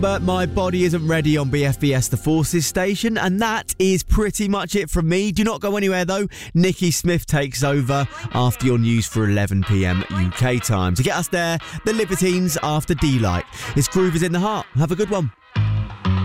But my body isn't ready on BFBS The Forces station, and that is pretty much it from me. Do not go anywhere though. Nikki Smith takes over after your news for 11 p.m. UK time. To get us there, the Libertines after D-Light. It's Groovers in the Heart. Have a good one.